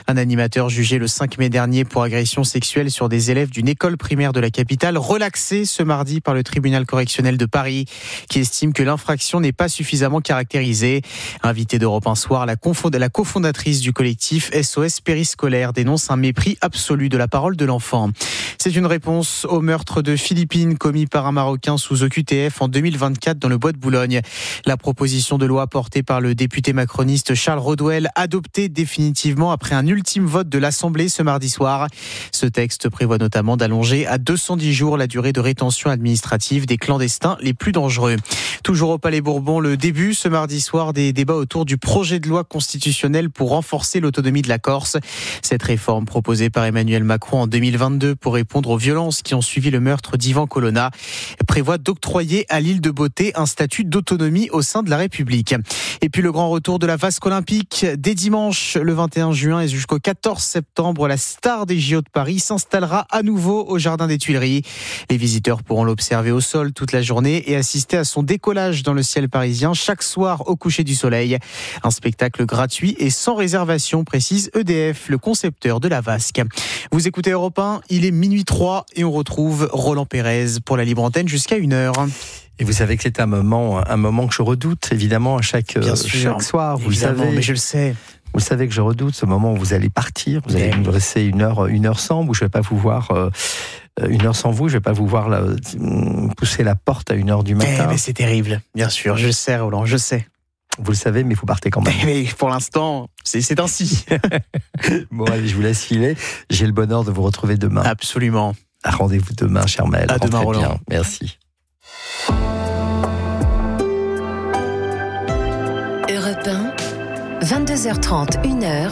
Un animateur jugé le 5 mai dernier pour agression sexuelle sur des élèves d'une école primaire de la capitale, relaxé ce mardi par le tribunal correctionnel de Paris, qui estime que l'infraction n'est pas suffisamment caractérisée. Invitée d'Europe 1 Soir, la cofondatrice du collectif SOS Périscolaire dénonce un mépris absolu de la parole de l'enfant. C'est une réponse au meurtre de Philippines commis par un Marocain sous OQTF en 2024 dans le bois de Boulogne. La proposition de loi portée par le député macroniste Charles Rodwell, adoptée définitivement après un ultime vote de l'Assemblée ce mardi soir. Ce texte prévoit notamment d'allonger à 210 jours la durée de rétention administrative des clandestins les plus dangereux. Toujours au Palais Bourbon, le début ce mardi soir des débats autour du projet de loi constitutionnel pour renforcer l'autonomie de la Corse. Cette réforme proposée par Emmanuel Macron en 2022 pour répondre aux violences qui ont suivi le meurtre d'Ivan Colonna prévoit d'octroyer à l'île de Beauté un statut d'autonomie au sein de la République. Et puis le grand retour de la vasque olympique dès dimanche, le 21 juin et jusqu'au 14 septembre, la star des JO de Paris s'installera à nouveau au Jardin des Tuileries. Les visiteurs pourront l'observer au sol toute la journée et assister à son décollage dans le ciel parisien chaque soir au coucher du soleil. Un spectacle gratuit et sans réservation, précise EDF, le concepteur de la vasque. Vous écoutez Europe 1, il est minuit 3 et on retrouve Roland Pérez pour la libre antenne jusqu'à 1h. Et vous savez que c'est un moment que je redoute, évidemment, à chaque soir. Vous le savez. Mais je le sais. Vous savez que je redoute ce moment où vous allez partir. Vous allez me laisser une heure sans vous. Je ne vais pas vous voir. Une heure sans vous, je ne vais pas vous voir pousser la porte à 1h du matin. Mais c'est terrible, bien sûr. Je le sais, Roland, je sais. Vous le savez, mais vous partez quand même. Mais pour l'instant, c'est ainsi. Bon, allez, je vous laisse filer. J'ai le bonheur de vous retrouver demain. Absolument. Rendez-vous demain, cher Maël. À demain, Roland. Bien. Merci. Europe 1, 22h30, 1h.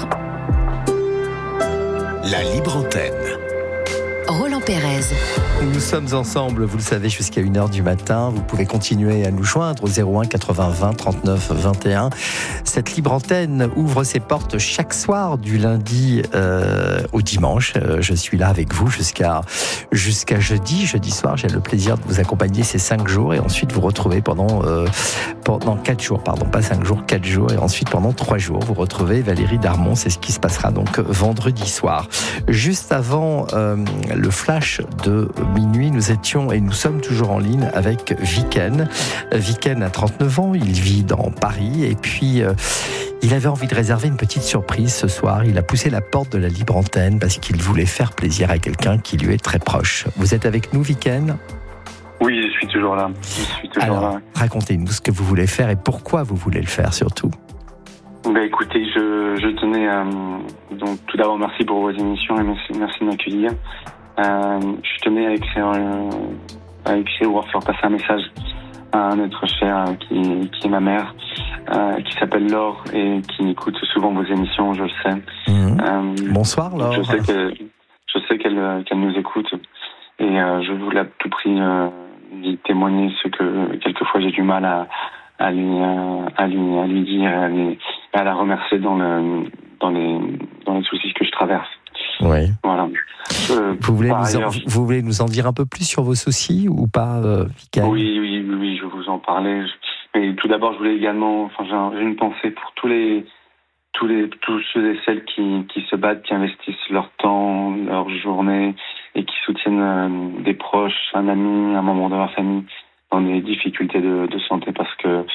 La libre antenne. Roland Pérez. Nous sommes ensemble, vous le savez, jusqu'à 1h du matin. Vous pouvez continuer à nous joindre au 01 80 20 39 21. Cette libre antenne ouvre ses portes chaque soir du lundi au dimanche. Je suis là avec vous jusqu'à jeudi soir. J'ai le plaisir de vous accompagner ces 5 jours et ensuite vous retrouver pendant 4 jours, pas 5 jours, 4 jours et ensuite pendant 3 jours. Vous retrouvez Valérie Darmon, c'est ce qui se passera donc vendredi soir. Juste avant le flash de minuit, nous étions et nous sommes toujours en ligne avec Viken. Viken a 39 ans, il vit dans Paris et puis il avait envie de réserver une petite surprise ce soir. Il a poussé la porte de la libre antenne parce qu'il voulait faire plaisir à quelqu'un qui lui est très proche. Vous êtes avec nous, Viken ? Oui, je suis toujours là. Alors, racontez-nous ce que vous voulez faire et pourquoi vous voulez le faire surtout. Écoutez, je tenais donc tout d'abord merci pour vos émissions et merci de m'accueillir. Je tenais à écrire ou à faire passer un message à un être cher qui est ma mère, qui s'appelle Laure et qui écoute souvent vos émissions, je le sais. Bonsoir Laure. Je sais qu'elle nous écoute et je voulais à tout prix lui témoigner ce que quelquefois j'ai du mal à lui dire et à la remercier dans les soucis que je traverse. Oui. Voilà. Vous voulez nous en dire un peu plus sur vos soucis ou pas, Viken ? Oui, je vais vous en parler. Mais tout d'abord, je voulais également, j'ai une pensée pour tous ceux et celles qui se battent, qui investissent leur temps, leur journée et qui soutiennent des proches, un ami, un membre de leur famille dans des difficultés de santé parce que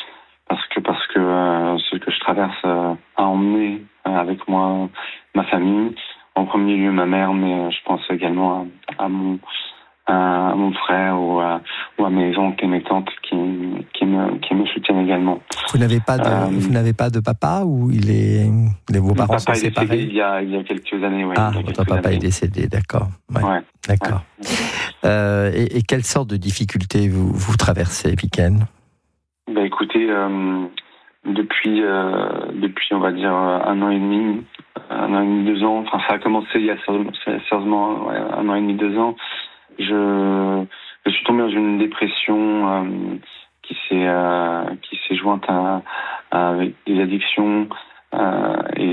ce que je traverse a emmené avec moi ma famille. En premier lieu ma mère, mais je pense également à mon frère ou à mes oncles et mes tantes qui me soutiennent également. Vous n'avez pas de papa ou vos parents sont séparés ? Il y a quelques années, oui. Ah, votre papa est décédé, d'accord. Ouais. D'accord. Ouais. Et quelle sorte de difficultés vous traversez, Viken ? Écoutez, depuis on va dire un an et demi, 2 ans. Enfin, ça a commencé il y a sérieusement 1 an et demi, 2 ans. Je suis tombé dans une dépression qui s'est jointe avec des addictions et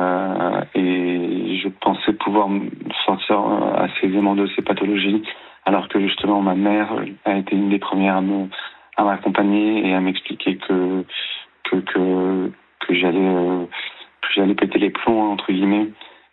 je pensais pouvoir me sortir assez aisément de ces pathologies, alors que justement ma mère a été une des premières à m'accompagner et à m'expliquer que j'allais péter les plombs entre guillemets